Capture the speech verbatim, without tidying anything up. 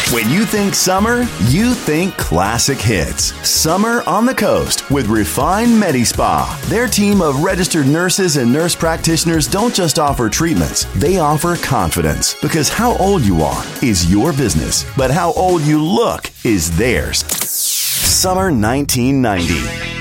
When you think summer, you think classic hits. Summer on the Coast with Refine MediSpa. Their team of registered nurses and nurse practitioners don't just offer treatments, they offer confidence. Because how old you are is your business, but how old you look is theirs. Summer nineteen ninety.